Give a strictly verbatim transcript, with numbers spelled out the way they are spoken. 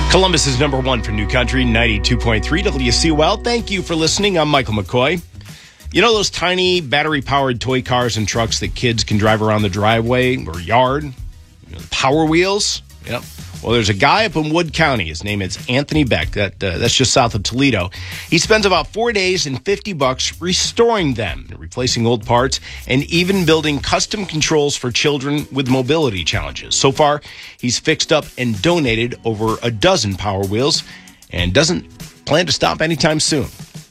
Columbus is number one for New Country, ninety-two point three W C O L. Thank you for listening. I'm Michael McCoy. You know those tiny battery-powered toy cars and trucks that kids can drive around the driveway or yard? You know, the Power Wheels? Yep. Well, there's a guy up in Wood County. His name is Anthony Beck. That uh, That's just south of Toledo. He spends about four days and fifty bucks restoring them, replacing old parts, and even building custom controls for children with mobility challenges. So far, he's fixed up and donated over a dozen Power Wheels and doesn't plan to stop anytime soon.